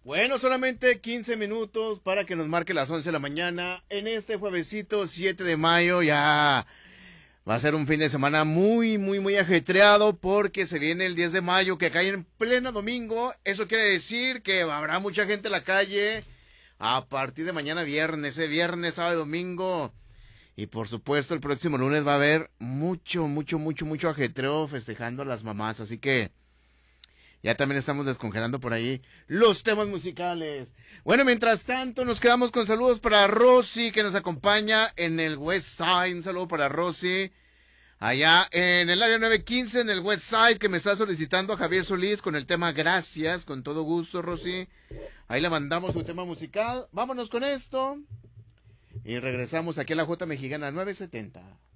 Bueno, solamente 15 minutos para que nos marque las 11 de la mañana en este juevesito 7 de mayo. Ya va a ser un fin de semana muy ajetreado porque se viene el 10 de mayo que cae en pleno domingo. Eso quiere decir que habrá mucha gente en la calle a partir de mañana viernes, sábado y domingo. Y por supuesto el próximo lunes va a haber mucho ajetreo festejando a las mamás. Así que ya también estamos descongelando por ahí los temas musicales. Bueno, mientras tanto nos quedamos con saludos para Rosy que nos acompaña en el West Side. Un saludo para Rosy. Allá en el área 915 en el West Side que me está solicitando a Javier Solís con el tema Gracias. Con todo gusto, Rosy. Ahí le mandamos su tema musical. Vámonos con esto. Y regresamos aquí a la J Mexicana 970.